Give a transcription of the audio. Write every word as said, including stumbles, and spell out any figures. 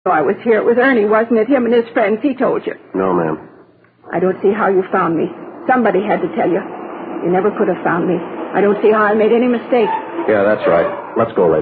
I was here. It was Ernie, wasn't it? Him and his friends. He told you. No, ma'am. I don't see how you found me. Somebody had to tell you. You never could have found me. I don't see how I made any mistake. Yeah, that's right. Let's go, lady.